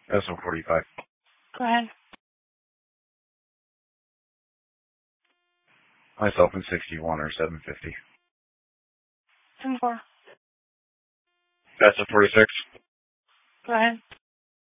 SO45. Go ahead. Myself in 61 or 750. 10-4. SO46. Go ahead.